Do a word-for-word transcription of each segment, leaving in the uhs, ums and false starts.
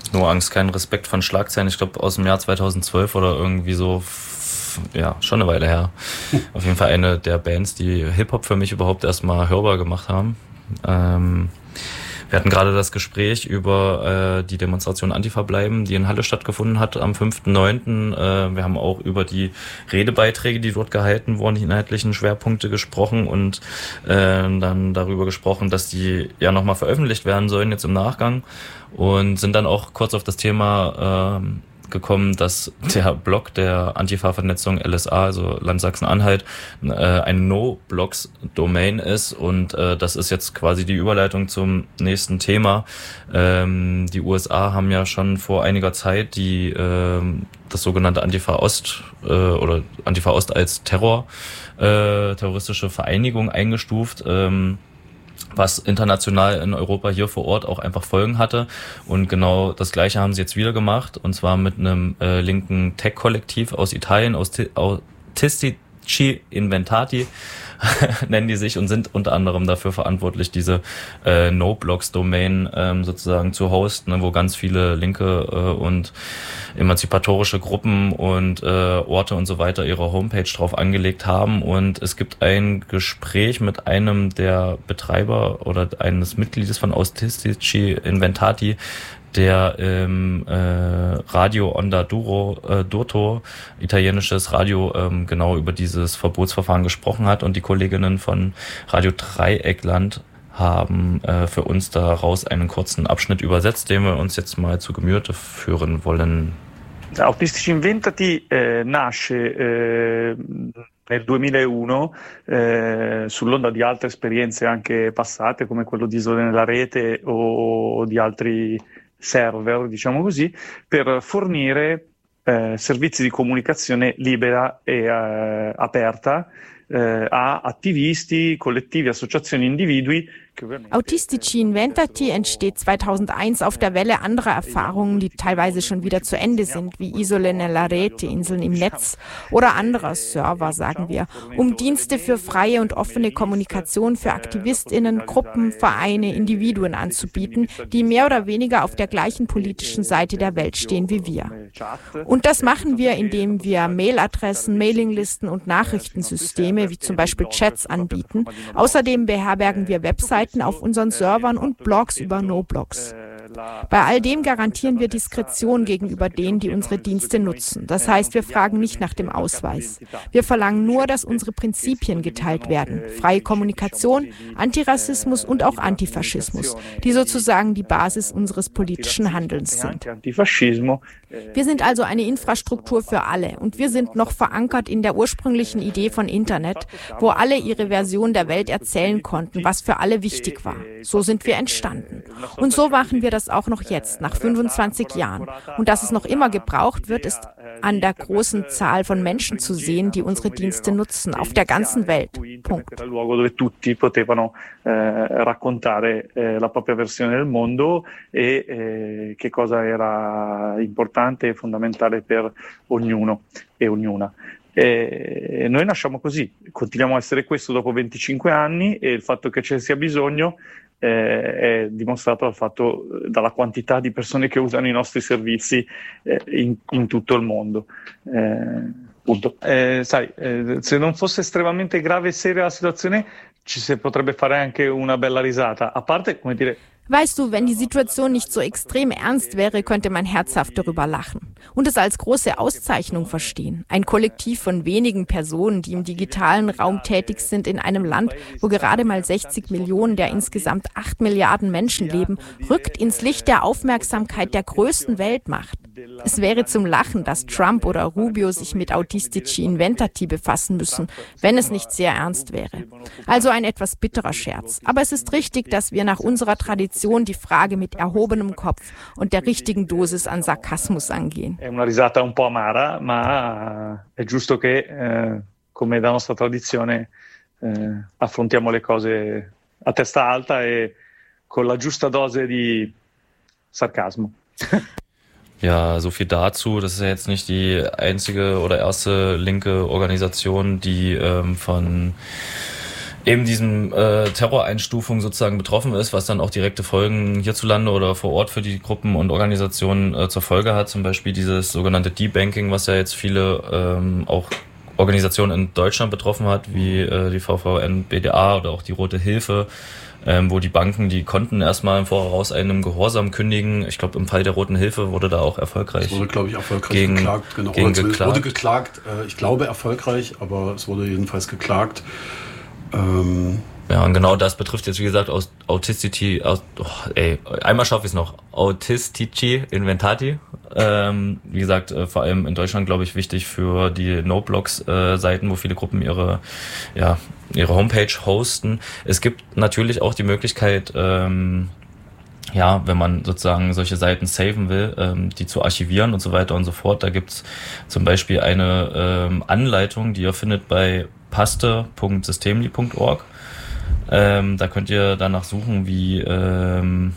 Nur Angst, kein Respekt von Schlagzeilen. Ich glaube aus dem Jahr zweitausendzwölf oder irgendwie so, ja, schon eine Weile her. Auf jeden Fall eine der Bands, die Hip-Hop für mich überhaupt erstmal hörbar gemacht haben. Ähm, wir hatten gerade das Gespräch über äh, die Demonstration Antifa bleiben, die in Halle stattgefunden hat am fünften neunten Äh, wir haben auch über die Redebeiträge, die dort gehalten wurden, die inhaltlichen Schwerpunkte gesprochen und äh, dann darüber gesprochen, dass die ja nochmal veröffentlicht werden sollen jetzt im Nachgang und sind dann auch kurz auf das Thema äh, gekommen, dass der Blog der Antifa-Vernetzung L S A, also Land Sachsen-Anhalt, äh, ein No-Blogs-Domain ist und äh, das ist jetzt quasi die Überleitung zum nächsten Thema. Ähm, die U S A haben ja schon vor einiger Zeit die äh, das sogenannte Antifa-Ost äh, oder Antifa-Ost als Terror, äh, terroristische Vereinigung eingestuft, ähm, was international in Europa hier vor Ort auch einfach Folgen hatte. Und genau das Gleiche haben sie jetzt wieder gemacht, und zwar mit einem äh, linken Tech-Kollektiv aus Italien, aus Autistici Inventati nennen die sich und sind unter anderem dafür verantwortlich, diese äh, No-Blogs-Domain ähm, sozusagen zu hosten, ne, wo ganz viele linke äh, und emanzipatorische Gruppen und äh, Orte und so weiter ihre Homepage drauf angelegt haben. Und es gibt ein Gespräch mit einem der Betreiber oder eines Mitgliedes von Autistici Inventati, der im äh, Radio Onda Duro, äh, Durto, italienisches Radio, ähm, genau über dieses Verbotsverfahren gesprochen hat. Und die Kolleginnen von Radio Dreieckland haben äh, für uns daraus einen kurzen Abschnitt übersetzt, den wir uns jetzt mal zu Gemüte führen wollen. Autistici Inventati eh, nasce eh, nel duemilauno eh, sull'onda di altre esperienze anche passate come quello di Isole nella Rete o di altri server, diciamo così, per fornire eh, servizi di comunicazione libera e eh, aperta eh, a attivisti, collettivi, associazioni, individui. Autistici Inventati entsteht zweitausendeins auf der Welle anderer Erfahrungen, die teilweise schon wieder zu Ende sind, wie Isole nella Rete, Inseln im Netz oder anderer Server, sagen wir, um Dienste für freie und offene Kommunikation für AktivistInnen, Gruppen, Vereine, Individuen anzubieten, die mehr oder weniger auf der gleichen politischen Seite der Welt stehen wie wir. Und das machen wir, indem wir Mailadressen, Mailinglisten und Nachrichtensysteme, wie zum Beispiel Chats, anbieten. Außerdem beherbergen wir Webseiten auf unseren Servern und Blogs über No-Blogs. Bei all dem garantieren wir Diskretion gegenüber denen, die unsere Dienste nutzen. Das heißt, wir fragen nicht nach dem Ausweis. Wir verlangen nur, dass unsere Prinzipien geteilt werden. Freie Kommunikation, Antirassismus und auch Antifaschismus, die sozusagen die Basis unseres politischen Handelns sind. Wir sind also eine Infrastruktur für alle und wir sind noch verankert in der ursprünglichen Idee von Internet, wo alle ihre Version der Welt erzählen konnten, was für alle wichtig war. So sind wir entstanden. Und so machen wir das auch noch jetzt, nach fünfundzwanzig Jahren. Und dass es noch immer gebraucht wird, ist an der großen Zahl von Menschen zu sehen, die unsere Dienste nutzen, auf der ganzen Welt. Punkt. Dove tutti potevano raccontare la propria versione del mondo e che cosa era importante e fondamentale per ognuno e ognuna. E noi nasciamo così, continuiamo a essere questo dopo venticinque anni e il fatto che ce ne sia bisogno eh, è dimostrato dal fatto, dalla quantità di persone che usano i nostri servizi eh, in, in tutto il mondo. Eh, punto. Eh, sai, eh, se non fosse estremamente grave e seria la situazione, ci si potrebbe fare anche una bella risata. A parte, come dire... Weißt du, wenn die Situation nicht so extrem ernst wäre, könnte man herzhaft darüber lachen und es als große Auszeichnung verstehen. Ein Kollektiv von wenigen Personen, die im digitalen Raum tätig sind in einem Land, wo gerade mal sechzig Millionen der insgesamt acht Milliarden Menschen leben, rückt ins Licht der Aufmerksamkeit der größten Weltmacht. Es wäre zum Lachen, dass Trump oder Rubio sich mit Autistici Inventati befassen müssen, wenn es nicht sehr ernst wäre. Also ein etwas bitterer Scherz. Aber es ist richtig, dass wir nach unserer Tradition die Frage mit erhobenem Kopf und der richtigen Dosis an Sarkasmus angehen. È una risata un po' amara, ma è giusto che, eh, come da nostra tradizione, eh, affrontiamo le cose a testa alta e con la giusta dose di sarcasmo. Ja, so viel dazu. Das ist ja jetzt nicht die einzige oder erste linke Organisation, die ähm, von eben diesem äh, Terroreinstufung sozusagen betroffen ist, was dann auch direkte Folgen hierzulande oder vor Ort für die Gruppen und Organisationen äh, zur Folge hat. Zum Beispiel dieses sogenannte Debanking, was ja jetzt viele ähm, auch Organisationen in Deutschland betroffen hat, wie äh, die V V N B D A oder auch die Rote Hilfe, ähm, wo die Banken die Konten erstmal im Voraus einem Gehorsam kündigen. Ich glaube, im Fall der Roten Hilfe wurde da auch erfolgreich. Es wurde, glaube ich, erfolgreich gegen, geklagt. Genau. Gegen es geklagt. wurde geklagt. Äh, ich glaube erfolgreich, aber es wurde jedenfalls geklagt. Ähm, ja, und genau das betrifft jetzt, wie gesagt, aus Auticity, aus, oh, ey, einmal schaffe ich es noch, Autistici Inventati. Ähm, wie gesagt, äh, vor allem in Deutschland, glaube ich, wichtig für die No-Blogs-Seiten, äh, wo viele Gruppen ihre, ja, ihre Homepage hosten. Es gibt natürlich auch die Möglichkeit, ähm, ja, wenn man sozusagen solche Seiten saven will, ähm, die zu archivieren und so weiter und so fort. Da gibt's zum Beispiel eine ähm, Anleitung, die ihr findet bei paste punkt systemli punkt org. Ähm, da könnt ihr danach suchen, wie ähm,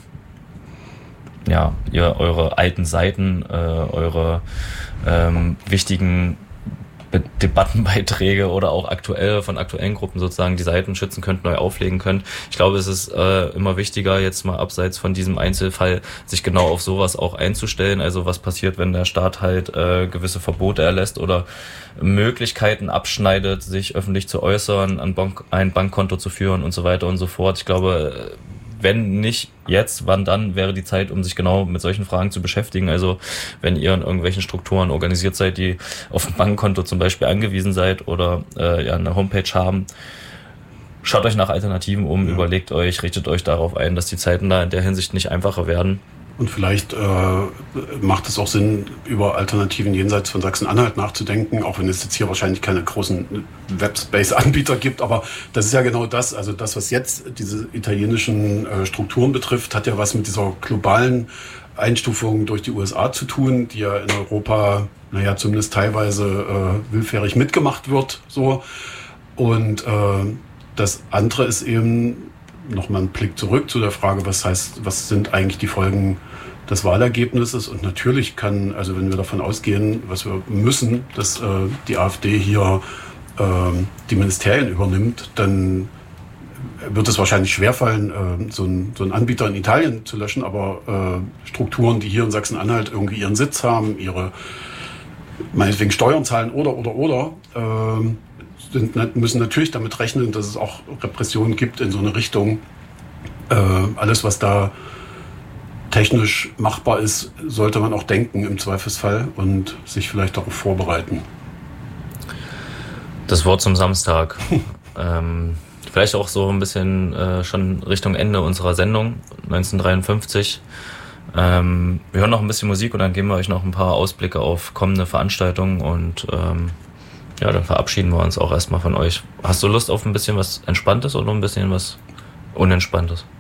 ja, ihr eure alten Seiten, äh, eure ähm, wichtigen Be- Debattenbeiträge oder auch aktuell von aktuellen Gruppen sozusagen die Seiten schützen könnt, neu auflegen könnt. Ich glaube, es ist äh, immer wichtiger, jetzt mal abseits von diesem Einzelfall, sich genau auf sowas auch einzustellen. Also was passiert, wenn der Staat halt äh, gewisse Verbote erlässt oder Möglichkeiten abschneidet, sich öffentlich zu äußern, ein, Bank- ein Bankkonto zu führen und so weiter und so fort. Ich glaube, wenn nicht jetzt, wann dann, wäre die Zeit, um sich genau mit solchen Fragen zu beschäftigen. Also wenn ihr in irgendwelchen Strukturen organisiert seid, die auf ein Bankkonto zum Beispiel angewiesen seid oder äh, ja eine Homepage haben, schaut euch nach Alternativen um, ja. Überlegt euch, richtet euch darauf ein, dass die Zeiten da in der Hinsicht nicht einfacher werden. Und vielleicht äh, macht es auch Sinn, über Alternativen jenseits von Sachsen-Anhalt nachzudenken, auch wenn es jetzt hier wahrscheinlich keine großen Webspace-Anbieter gibt. Aber das ist ja genau das, also das, was jetzt diese italienischen äh, Strukturen betrifft, hat ja was mit dieser globalen Einstufung durch die U S A zu tun, die ja in Europa, naja, zumindest teilweise äh, willfährig mitgemacht wird. So. Und äh, das andere ist eben nochmal ein Blick zurück zu der Frage, was heißt, was sind eigentlich die Folgen des Wahlergebnisses? Und natürlich kann, also wenn wir davon ausgehen, was wir müssen, dass äh, die AfD hier äh, die Ministerien übernimmt, dann wird es wahrscheinlich schwerfallen, äh, so, ein, so einen Anbieter in Italien zu löschen, aber äh, Strukturen, die hier in Sachsen-Anhalt irgendwie ihren Sitz haben, ihre meinetwegen Steuern zahlen oder, oder, oder, äh, Sind, müssen natürlich damit rechnen, dass es auch Repressionen gibt in so eine Richtung. Äh, alles, was da technisch machbar ist, sollte man auch denken im Zweifelsfall und sich vielleicht darauf vorbereiten. Das Wort zum Samstag. ähm, vielleicht auch so ein bisschen äh, schon Richtung Ende unserer Sendung, neunzehnhundertdreiundfünfzig. Ähm, wir hören noch ein bisschen Musik und dann geben wir euch noch ein paar Ausblicke auf kommende Veranstaltungen und ähm, ja, dann verabschieden wir uns auch erstmal von euch. Hast du Lust auf ein bisschen was Entspanntes oder ein bisschen was Unentspanntes?